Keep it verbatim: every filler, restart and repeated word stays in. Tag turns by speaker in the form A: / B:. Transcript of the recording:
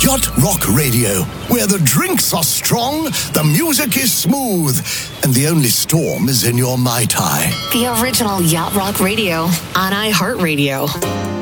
A: Yacht Rock Radio, where the drinks are strong, the music is smooth, and the only storm is in your Mai Tai.
B: The original Yacht Rock Radio on iHeartRadio.